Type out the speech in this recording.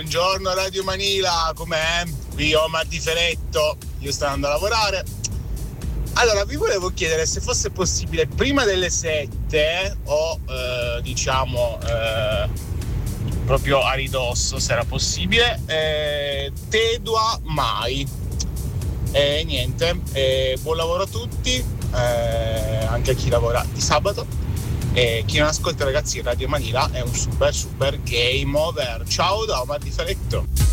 Buongiorno Radio Manila, com'è? Qui Omar di Feretto, io sto andando a lavorare. Allora, vi volevo chiedere se fosse possibile prima delle 7 o proprio a ridosso, se era possibile, Tedua Mai. E niente, buon lavoro a tutti, anche a chi lavora di sabato. E chi non ascolta, ragazzi, Radio Manila è un super game over. Ciao da Omar di Feretto.